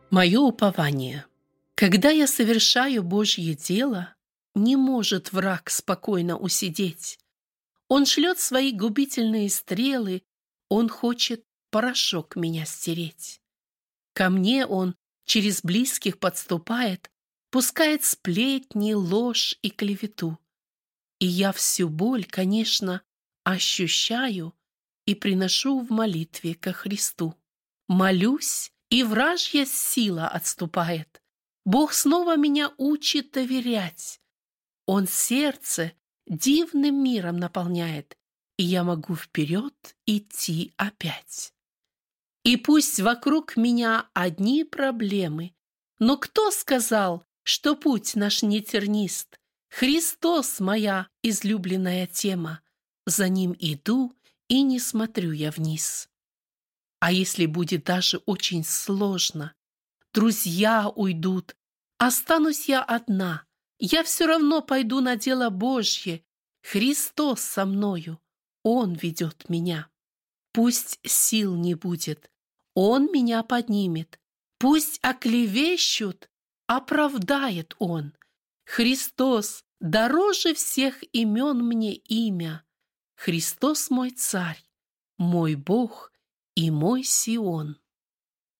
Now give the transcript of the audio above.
Мое упование. Когда я совершаю Божье дело, не может враг спокойно усидеть. Он шлет свои губительные стрелы, он хочет порошок меня стереть. Ко мне он через близких подступает, пускает сплетни, ложь и клевету. И я всю боль, конечно, ощущаю и приношу в молитве ко Христу. Молюсь, и вражья сила отступает. Бог снова меня учит доверять. Он сердце дивным миром наполняет, и я могу вперед идти опять. И пусть вокруг меня одни проблемы, но кто сказал, что путь наш не тернист? Христос моя излюбленная тема, за ним иду и не смотрю я вниз. А если будет даже очень сложно, друзья уйдут, останусь я одна, я все равно пойду на дело Божье. Христос со мною, Он ведет меня. Пусть сил не будет, Он меня поднимет. Пусть оклевещут, оправдает Он. Христос дороже всех имен мне имя. Христос мой Царь, мой Бог и мой Сион.